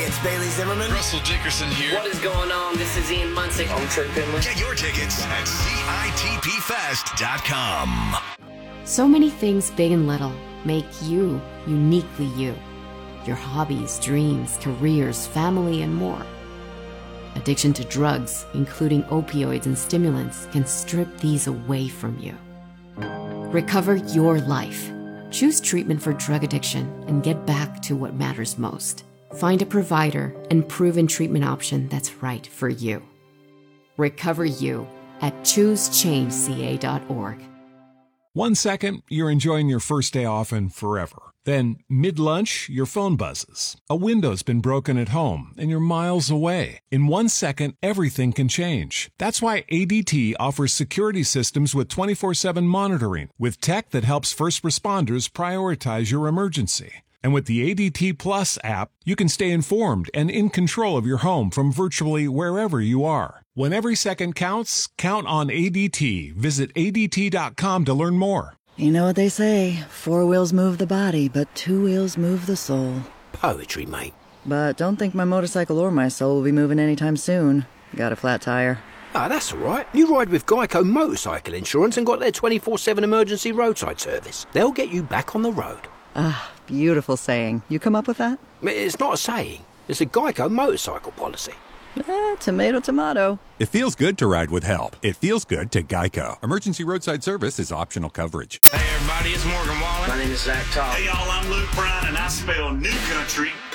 It's Bailey Zimmerman. Russell Dickerson here. What is going on? This is Ian Munsick. I'm Trey Finley. Get your tickets at CITPFest.com. So many things, big and little, make you uniquely you. Your hobbies, dreams, careers, family, and more. Addiction to drugs, including opioids and stimulants, can strip these away from you. Recover your life. Choose treatment for drug addiction and get back to what matters most. Find a provider and proven treatment option that's right for you. Recover you at choosechangeca.org. 1 second, you're enjoying your first day off and forever. Then, mid-lunch, your phone buzzes. A window's been broken at home, and you're miles away. In 1 second, everything can change. That's why ADT offers security systems with 24/7 monitoring, with tech that helps first responders prioritize your emergency. And with the ADT Plus app, you can stay informed and in control of your home from virtually wherever you are. When every second counts, count on ADT. Visit ADT.com to learn more. You know what they say, 4 wheels move the body, but 2 wheels move the soul. Poetry, mate. But don't think my motorcycle or my soul will be moving anytime soon. Got a flat tire. Ah, that's all right. You ride with Geico Motorcycle Insurance and got their 24/7 emergency roadside service. They'll get you back on the road. Ah, beautiful saying. You come up with that? It's not a saying. It's a Geico motorcycle policy. Tomato, tomato. It feels good to ride with help. It feels good to Geico. Emergency roadside service is optional coverage. Hey, everybody, it's Morgan Wallen. My name is Zach Todd. Hey, y'all, I'm Luke Bryan, and I spell new country